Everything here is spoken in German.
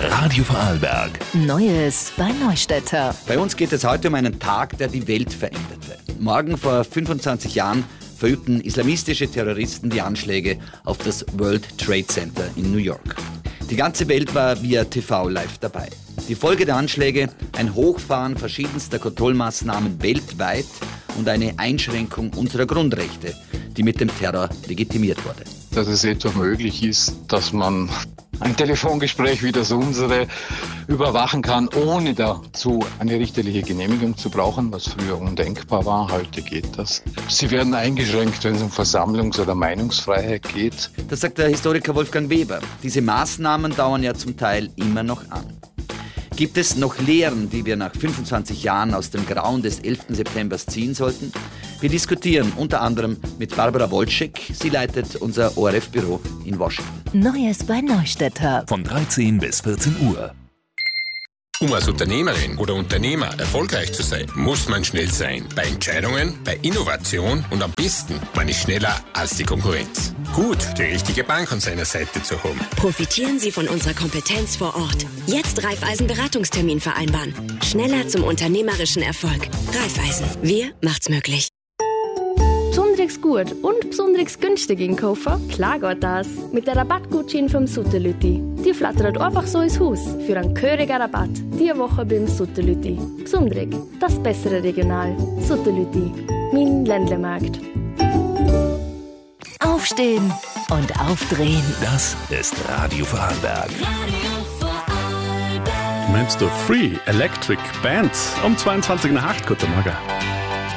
Radio Vorarlberg. Neues bei Neustädter. Bei uns geht es heute um einen Tag, der die Welt veränderte. Morgen vor 25 Jahren verübten islamistische Terroristen die Anschläge auf das World Trade Center in New York. Die ganze Welt war via TV live dabei. Die Folge der Anschläge, ein Hochfahren verschiedenster Kontrollmaßnahmen weltweit und eine Einschränkung unserer Grundrechte, die mit dem Terror legitimiert wurde. Dass es etwa möglich ist, dass man ein Telefongespräch wie das unsere überwachen kann, ohne dazu eine richterliche Genehmigung zu brauchen, was früher undenkbar war. Heute geht das. Sie werden eingeschränkt, wenn es um Versammlungs- oder Meinungsfreiheit geht. Das sagt der Historiker Wolfgang Weber. Diese Maßnahmen dauern ja zum Teil immer noch an. Gibt es noch Lehren, die wir nach 25 Jahren aus dem Grauen des 11. September ziehen sollten? Wir diskutieren unter anderem mit Barbara Wolczyk. Sie leitet unser ORF-Büro in Washington. Neues bei Neustädter. Von 13 bis 14 Uhr. Um als Unternehmerin oder Unternehmer erfolgreich zu sein, muss man schnell sein. Bei Entscheidungen, bei Innovation und am besten, man ist schneller als die Konkurrenz. Gut, die richtige Bank an seiner Seite zu haben. Profitieren Sie von unserer Kompetenz vor Ort. Jetzt Raiffeisen Beratungstermin vereinbaren. Schneller zum unternehmerischen Erfolg. Raiffeisen. Wir macht's möglich. Besonders gut und besonders günstig einkaufen? Klar geht das. Mit der Rabattgutschein vom Sutterlütti. Die flattert einfach so ins Haus für einen gehörigen Rabatt. Diese Woche beim Sutterlütti. Besonders, das bessere Regional. Sutterlütti. Mein Ländlemarkt. Aufstehen und aufdrehen. Das ist Radio Vorarlberg. Meinst du Free Electric Bands um 22 nach 8? Guten Morgen.